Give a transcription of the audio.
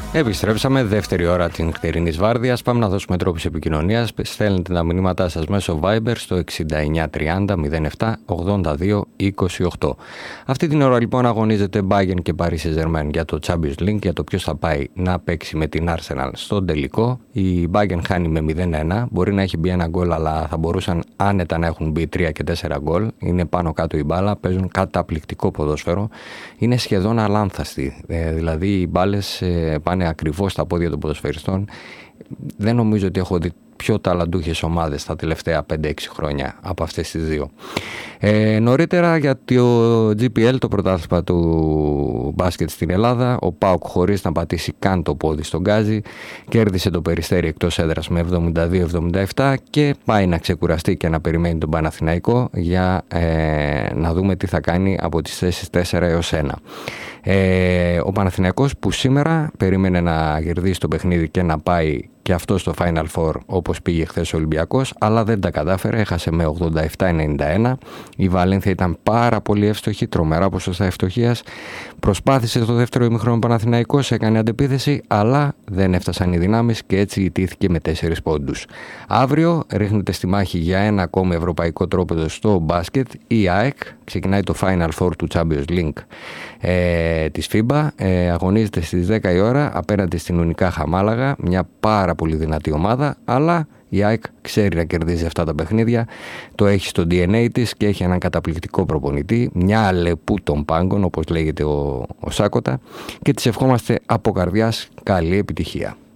Επιστρέψαμε, δεύτερη ώρα την νυχτερινής βάρδιας. Πάμε να δώσουμε τρόπους επικοινωνίας. Στέλνετε τα μηνύματά σας μέσω Viber στο 6930 07 82 28. Αυτή την ώρα λοιπόν αγωνίζεται Bayern και Paris Saint-Germain για το Champions League, για το ποιος θα πάει να παίξει με την Arsenal στον τελικό. Η Bayern χάνει με 0-1. Μπορεί να έχει μπει ένα γκολ, αλλά θα μπορούσαν άνετα να έχουν μπει 3 και 4 γκολ. Είναι πάνω κάτω η μπάλα, παίζουν καταπληκτικό ποδόσφαιρο. Είναι σχεδόν αλάνθαστοι. Δηλαδή οι μπάλες πάνε ακριβώς στα πόδια των ποδοσφαιριστών. Δεν νομίζω ότι έχω δει πιο ταλαντούχες ομάδες τα τελευταία 5-6 χρόνια από αυτές τις δύο. Νωρίτερα για το GPL, το πρωτάθλημα του μπάσκετ στην Ελλάδα, ο ΠΑΟΚ χωρίς να πατήσει καν το πόδι στον γκάζι κέρδισε το Περιστέρι εκτός έδρας με 72-77 και πάει να ξεκουραστεί και να περιμένει τον Παναθηναϊκό για να δούμε τι θα κάνει από τις θέσεις 4 έως 1. Ο Παναθηναϊκός που σήμερα περίμενε να κερδίσει το παιχνίδι και να πάει και αυτό στο Final Four όπως πήγε χθες ο Ολυμπιακός, αλλά δεν τα κατάφερε, έχασε με 87-91. Η Βαλένθια ήταν πάρα πολύ εύστοχη, τρομερά ποσοστά ευστοχίας. Προσπάθησε το δεύτερο ημιχρόνο Παναθηναϊκός, έκανε αντεπίθεση, αλλά δεν έφτασαν οι δυνάμεις και έτσι ιτήθηκε με 4 πόντους. Αύριο ρίχνεται στη μάχη για ένα ακόμη ευρωπαϊκό τρόπαιο στο μπάσκετ. Η ΑΕΚ ξεκινάει το Final Four του Champions League της FIBA. Αγωνίζεται στις 10 η ώρα απέναντι στην Ουνικάχα Μάλαγα, μια πάρα πολύ δυνατή ομάδα, αλλά η ΑΕΚ ξέρει να κερδίζει αυτά τα παιχνίδια, το έχει στο DNA της και έχει έναν καταπληκτικό προπονητή, μια αλεπού των πάγκων όπως λέγεται ο Σάκοτα, και της ευχόμαστε από καρδιάς καλή επιτυχία.